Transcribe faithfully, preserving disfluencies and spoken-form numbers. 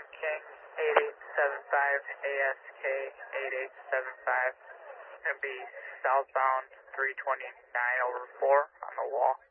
King eight eight seven five, A S K eight eight seven five. Gonna be southbound three twenty-nine over four on the wall.